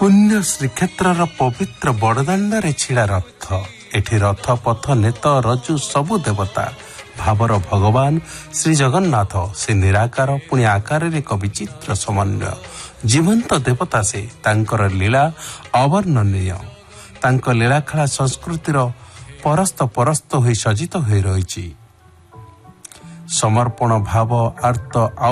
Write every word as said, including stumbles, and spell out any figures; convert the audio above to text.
पुण्य श्रीक्षेत्रर पवित्र बड़दाण्डरे छिड़ा रथ एठी रथ पथ नेत रजु सबु देवता भावर भगवान श्री जगन्नाथ से निराकार पुणी आकार एक विचित्र समन्वय जीवंत देवता से तांकर लीला अवर्णनीय तांक लीलाखेला संस्कृतिर परस्त परस्त होई सजित होई रहिछि समर्पण भाव आर्त